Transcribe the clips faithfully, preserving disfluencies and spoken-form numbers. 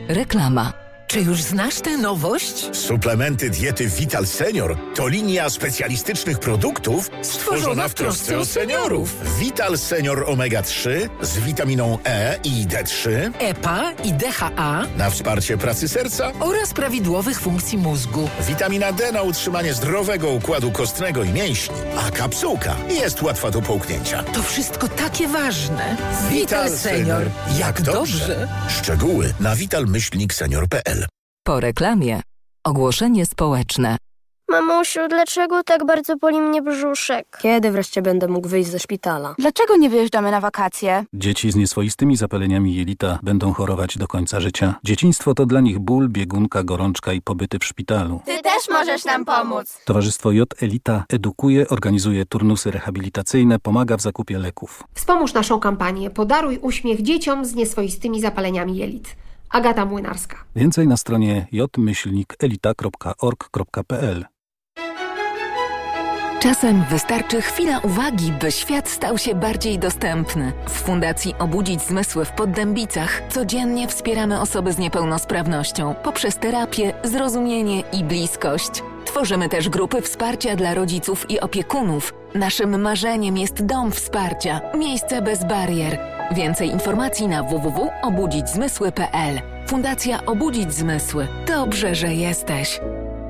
Reklama. Czy już znasz tę nowość? Suplementy diety Vital Senior to linia specjalistycznych produktów stworzona w trosce o seniorów. Vital Senior Omega trzy z witaminą E i D trzy, E P A i D H A na wsparcie pracy serca oraz prawidłowych funkcji mózgu. Witamina D na utrzymanie zdrowego układu kostnego i mięśni, a kapsułka jest łatwa do połknięcia. To wszystko takie ważne. Vital, Vital Senior. Jak, jak dobrze. dobrze. Szczegóły na vital myślnik senior kropka p l. Po reklamie ogłoszenie społeczne. Mamusiu, dlaczego tak bardzo boli mnie brzuszek? Kiedy wreszcie będę mógł wyjść ze szpitala? Dlaczego nie wyjeżdżamy na wakacje? Dzieci z nieswoistymi zapaleniami jelita będą chorować do końca życia. Dzieciństwo to dla nich ból, biegunka, gorączka i pobyty w szpitalu. Ty też możesz nam pomóc. Towarzystwo J Elita edukuje, organizuje turnusy rehabilitacyjne, pomaga w zakupie leków. Wspomóż naszą kampanię Podaruj uśmiech dzieciom z nieswoistymi zapaleniami jelit. Agata Młynarska. Więcej na stronie j myślnik elita kropka org kropka p l. Czasem wystarczy chwila uwagi, by świat stał się bardziej dostępny. W Fundacji Obudzić Zmysły w Poddębicach codziennie wspieramy osoby z niepełnosprawnością poprzez terapię, zrozumienie i bliskość. Tworzymy też grupy wsparcia dla rodziców i opiekunów. Naszym marzeniem jest dom wsparcia, miejsce bez barier. Więcej informacji na w w w kropka obudzić zmysły kropka p l. Fundacja Obudzić Zmysły. Dobrze, że jesteś.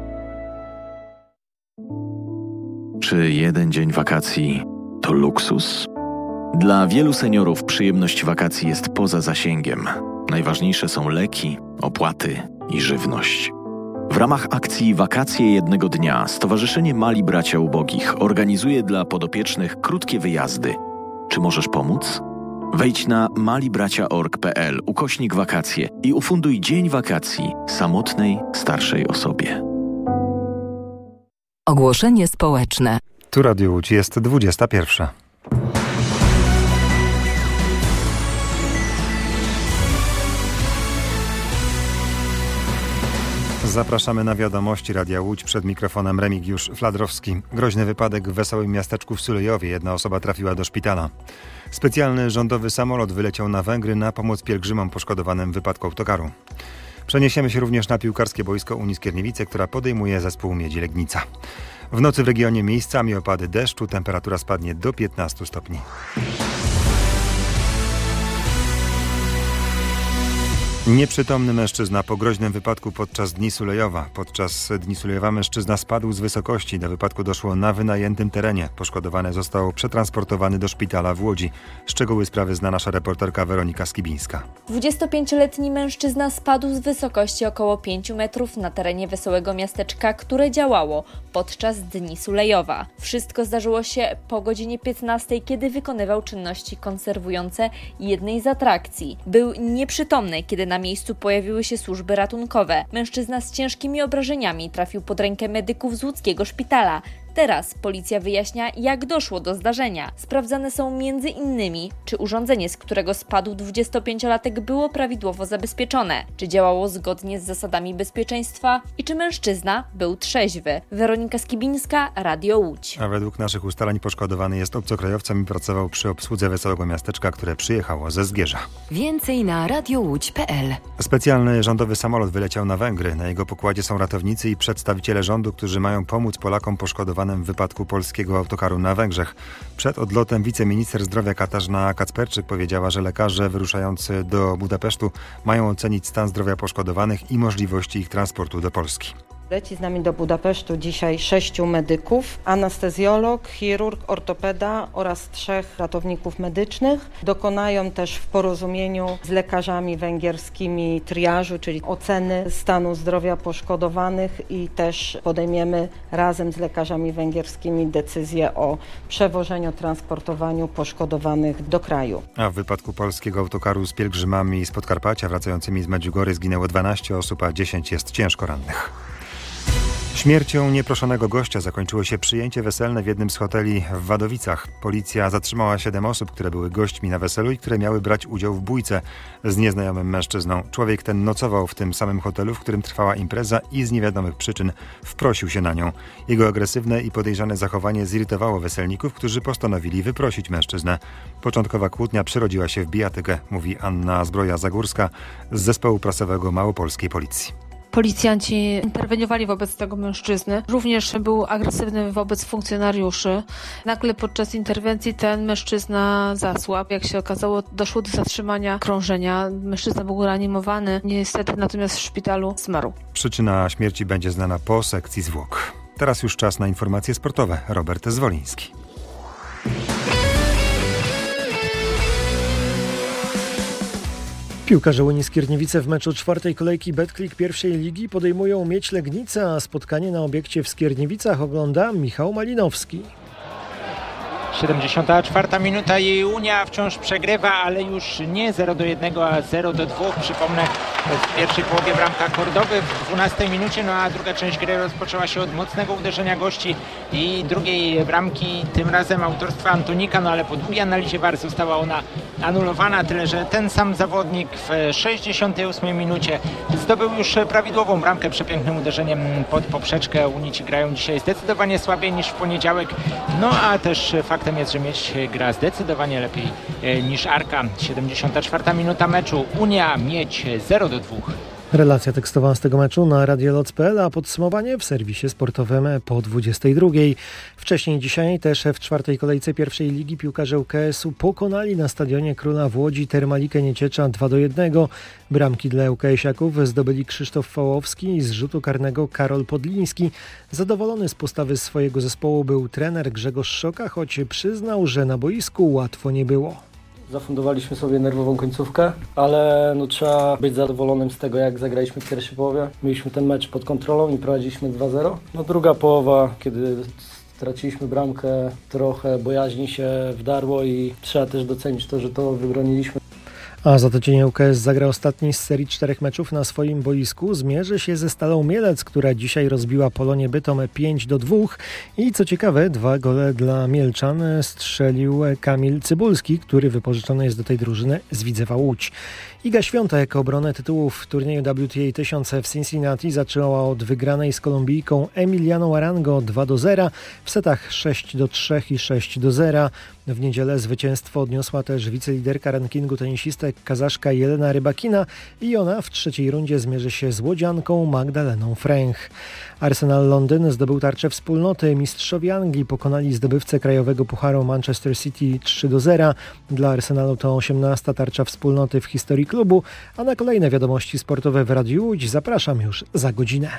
Czy jeden dzień wakacji to luksus? Dla wielu seniorów przyjemność wakacji jest poza zasięgiem. Najważniejsze są leki, opłaty i żywność. W ramach akcji Wakacje jednego dnia Stowarzyszenie Mali Bracia Ubogich organizuje dla podopiecznych krótkie wyjazdy. Czy możesz pomóc? Wejdź na malibracia kropka org kropka p l ukośnik wakacje i ufunduj dzień wakacji samotnej, starszej osobie. Ogłoszenie społeczne. Tu Radio Łódź, jest dwudziesta pierwsza. Zapraszamy na wiadomości Radia Łódź. Przed mikrofonem Remigiusz Fladrowski. Groźny wypadek w wesołym miasteczku w Sulejowie. Jedna osoba trafiła do szpitala. Specjalny rządowy samolot wyleciał na Węgry na pomoc pielgrzymom poszkodowanym w wypadku autokaru. Przeniesiemy się również na piłkarskie boisko Unii Skierniewice, która podejmuje zespół Miedzi Legnica. W nocy w regionie miejscami opady deszczu, temperatura spadnie do piętnastu stopni. Nieprzytomny mężczyzna po groźnym wypadku podczas Dni Sulejowa. Podczas Dni Sulejowa mężczyzna spadł z wysokości. Do wypadku doszło na wynajętym terenie. Poszkodowany został przetransportowany do szpitala w Łodzi. Szczegóły sprawy zna nasza reporterka Weronika Skibińska. dwudziestopięcioletni mężczyzna spadł z wysokości około pięciu metrów na terenie wesołego miasteczka, które działało podczas Dni Sulejowa. Wszystko zdarzyło się po godzinie piętnastej, kiedy wykonywał czynności konserwujące jednej z atrakcji. Był nieprzytomny, kiedy na miejscu pojawiły się służby ratunkowe. Mężczyzna z ciężkimi obrażeniami trafił pod rękę medyków z łódzkiego szpitala. Teraz policja wyjaśnia, jak doszło do zdarzenia. Sprawdzane są między innymi, czy urządzenie, z którego spadł dwudziestopięciolatek, było prawidłowo zabezpieczone, czy działało zgodnie z zasadami bezpieczeństwa i czy mężczyzna był trzeźwy. Weronika Skibińska, Radio Łódź. A według naszych ustaleń poszkodowany jest obcokrajowcem i pracował przy obsłudze wesołego miasteczka, które przyjechało ze Zgierza. Więcej na radiowódź kropka p l. Specjalny rządowy samolot wyleciał na Węgry. Na jego pokładzie są ratownicy i przedstawiciele rządu, którzy mają pomóc Polakom poszkodowanym w wypadku polskiego autokaru na Węgrzech. Przed odlotem wiceminister zdrowia Katarzyna Kacperczyk powiedziała, że lekarze wyruszający do Budapesztu mają ocenić stan zdrowia poszkodowanych i możliwości ich transportu do Polski. Leci z nami do Budapesztu dzisiaj sześciu medyków, anestezjolog, chirurg, ortopeda oraz trzech ratowników medycznych. Dokonają też w porozumieniu z lekarzami węgierskimi triażu, czyli oceny stanu zdrowia poszkodowanych i też podejmiemy razem z lekarzami węgierskimi decyzję o przewożeniu, transportowaniu poszkodowanych do kraju. A w wypadku polskiego autokaru z pielgrzymami z Podkarpacia wracającymi z Medjugorje zginęło dwanaście osób, a dziesięć jest ciężko rannych. Śmiercią nieproszonego gościa zakończyło się przyjęcie weselne w jednym z hoteli w Wadowicach. Policja zatrzymała siedem osób, które były gośćmi na weselu i które miały brać udział w bójce z nieznajomym mężczyzną. Człowiek ten nocował w tym samym hotelu, w którym trwała impreza i z niewiadomych przyczyn wprosił się na nią. Jego agresywne i podejrzane zachowanie zirytowało weselników, którzy postanowili wyprosić mężczyznę. Początkowa kłótnia przerodziła się w bijatykę, mówi Anna Zbroja-Zagórska z zespołu prasowego Małopolskiej Policji. Policjanci interweniowali wobec tego mężczyzny. Również był agresywny wobec funkcjonariuszy. Nagle podczas interwencji ten mężczyzna zasłabł. Jak się okazało, doszło do zatrzymania krążenia. Mężczyzna był reanimowany. Niestety natomiast w szpitalu zmarł. Przyczyna śmierci będzie znana po sekcji zwłok. Teraz już czas na informacje sportowe. Robert Zwoliński. Piłkarze Unii Skierniewice w meczu czwartej kolejki Betclic pierwszej ligi podejmują Miedź Legnica, a spotkanie na obiekcie w Skierniewicach ogląda Michał Malinowski. siedemdziesiąta czwarta minuta i Unia wciąż przegrywa, ale już nie zero do jednego, a zero do dwóch. Przypomnę, w pierwszej połowie bramka Kordowy w dwunastej minucie, no a druga część gry rozpoczęła się od mocnego uderzenia gości i drugiej bramki, tym razem autorstwa Antonika, no ale po długiej analizie V A R została ona anulowana, tyle że ten sam zawodnik w sześćdziesiątej ósmej minucie zdobył już prawidłową bramkę przepięknym uderzeniem pod poprzeczkę. Unici grają dzisiaj zdecydowanie słabiej niż w poniedziałek, no a też faktem jest, że Miedź gra zdecydowanie lepiej niż Arka. siedemdziesiąta czwarta minuta meczu. Unia Miedź zero do dwóch. Relacja tekstowa z tego meczu na radioloc kropka p l, a podsumowanie w serwisie sportowym po dwudziestej drugiej. Wcześniej dzisiaj też w czwartej kolejce pierwszej ligi piłkarze U K S-u pokonali na Stadionie Króla w Łodzi Termalikę Nieciecza dwa do jednego. Bramki dla U K S-iaków zdobyli Krzysztof Fałowski i z rzutu karnego Karol Podliński. Zadowolony z postawy swojego zespołu był trener Grzegorz Szoka, choć przyznał, że na boisku łatwo nie było. Zafundowaliśmy sobie nerwową końcówkę, ale no, trzeba być zadowolonym z tego, jak zagraliśmy w pierwszej połowie. Mieliśmy ten mecz pod kontrolą i prowadziliśmy dwa zero. No, druga połowa, kiedy straciliśmy bramkę, trochę bojaźni się wdarło i trzeba też docenić to, że to wybroniliśmy. A za tydzień U K S zagra ostatni z serii czterech meczów na swoim boisku. Zmierzy się ze Stalą Mielec, która dzisiaj rozbiła Polonię Bytom pięć do dwóch. I co ciekawe, dwa gole dla Mielczan strzelił Kamil Cybulski, który wypożyczony jest do tej drużyny z Widzewa Łódź. Iga Świątek obronę tytułów w turnieju W T A tysiąc w Cincinnati zaczęła od wygranej z Kolumbijką Emilianą Arango dwa do zera w setach sześć do trzech i sześć do zera. W niedzielę zwycięstwo odniosła też wiceliderka rankingu tenisistek kazaszka Jelena Rybakina i ona w trzeciej rundzie zmierzy się z łodzianką Magdaleną Fręch. Arsenal Londyn zdobył tarczę wspólnoty. Mistrzowie Anglii pokonali zdobywcę krajowego pucharu Manchester City trzy do zera. Dla Arsenalu to osiemnasta tarcza wspólnoty w historii klubu, a na kolejne wiadomości sportowe w Radiu Łódź zapraszam już za godzinę.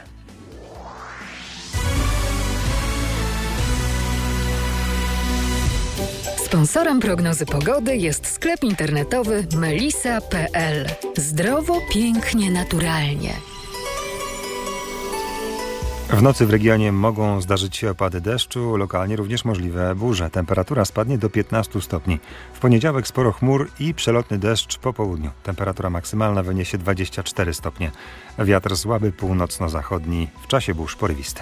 Sponsorem prognozy pogody jest sklep internetowy melisa kropka p l. Zdrowo, pięknie, naturalnie. W nocy w regionie mogą zdarzyć się opady deszczu, lokalnie również możliwe burze. Temperatura spadnie do piętnastu stopni. W poniedziałek sporo chmur i przelotny deszcz po południu. Temperatura maksymalna wyniesie dwadzieścia cztery stopnie. Wiatr słaby północno-zachodni, w czasie burz porywisty.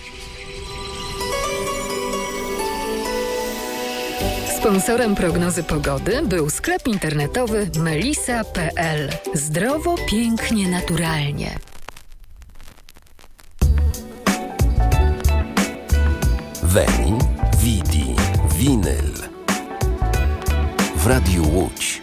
Sponsorem prognozy pogody był sklep internetowy melisa kropka p l. Zdrowo, pięknie, naturalnie. Veni, Vidi, Vinyl w Radiu Łódź.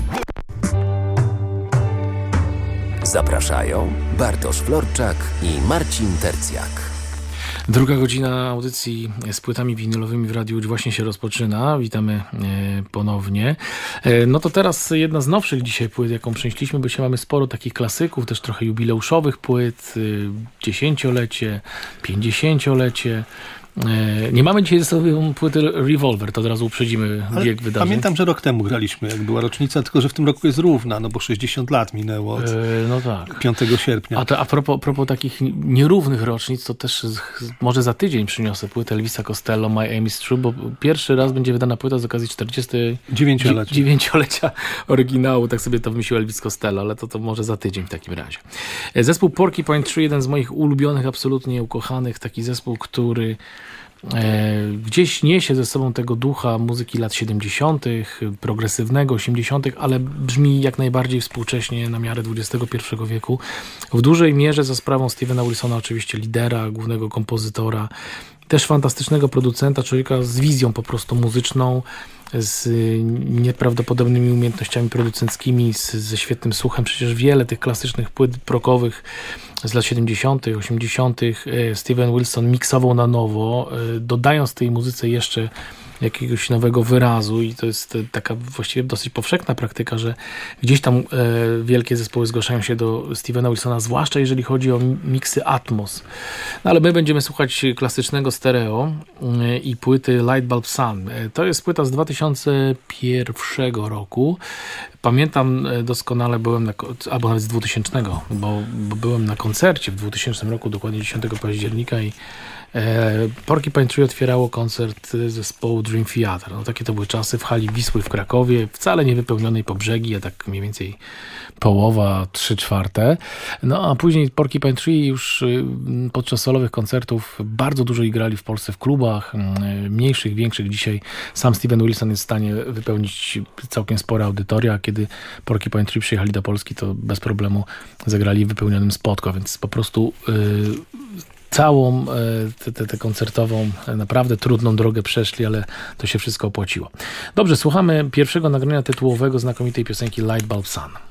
Zapraszają Bartosz Florczak i Marcin Tercjak. Druga godzina audycji z płytami winylowymi w Radiu Łódź właśnie się rozpoczyna. Witamy e, ponownie. E, no to teraz jedna z nowszych dzisiaj płyt, jaką przynieśliśmy, bo dzisiaj mamy sporo takich klasyków, też trochę jubileuszowych płyt, e, dziesięciolecie, pięćdziesięciolecie. Nie mamy dzisiaj ze sobą płyty Revolver, to od razu uprzedzimy Ale bieg wydarzeń. Pamiętam, że rok temu graliśmy, jak była rocznica, tylko że w tym roku jest równa, no bo sześćdziesiąt lat minęło od no tak. piątego sierpnia. A, to, a propos, propos takich nierównych rocznic, to też może za tydzień przyniosę płytę Elvisa Costello, My Aim is True, bo pierwszy raz będzie wydana płyta z okazji czterdziestolecicia oryginału, tak sobie to wymyślił Elvis Costello, ale to, to może za tydzień w takim razie. Zespół Porcupine Tree, jeden z moich ulubionych, absolutnie ukochanych, taki zespół, który e, gdzieś niesie ze sobą tego ducha muzyki lat siedemdziesiątych, progresywnego, osiemdziesiątych, ale brzmi jak najbardziej współcześnie na miarę dwudziestego pierwszego wieku. W dużej mierze za sprawą Stevena Wilsona, oczywiście lidera, głównego kompozytora, też fantastycznego producenta, człowieka z wizją po prostu muzyczną, z nieprawdopodobnymi umiejętnościami producenckimi, z, ze świetnym słuchem. Przecież wiele tych klasycznych płyt rockowych z lat siedemdziesiątych, osiemdziesiątych Steven Wilson miksował na nowo, dodając tej muzyce jeszcze jakiegoś nowego wyrazu i to jest taka właściwie dosyć powszechna praktyka, że gdzieś tam e, wielkie zespoły zgłaszają się do Stevena Wilsona, zwłaszcza jeżeli chodzi o miksy Atmos. No ale my będziemy słuchać klasycznego stereo e, i płyty Lightbulb Sun. E, to jest płyta z dwa tysiące pierwszego roku. Pamiętam doskonale, byłem na, albo nawet z dwutysięcznego, bo, bo byłem na koncercie w dwutysięcznym roku, dokładnie dziesiątego października i e, Porcupine Tree otwierało koncert zespołu Dream Theater. No, takie to były czasy w hali Wisły w Krakowie, wcale nie wypełnionej po brzegi, a tak mniej więcej połowa, trzy czwarte. No a później Porcupine Tree już podczas solowych koncertów bardzo dużo grali w Polsce w klubach, mniejszych, większych. Dzisiaj sam Steven Wilson jest w stanie wypełnić całkiem spore audytoria. Kiedy Porcupine Tree przyjechali do Polski, to bez problemu zagrali w wypełnionym Spodko, więc po prostu yy, całą tę koncertową, naprawdę trudną drogę przeszli, ale to się wszystko opłaciło. Dobrze, słuchamy pierwszego nagrania tytułowego znakomitej piosenki Lightbulb Sun.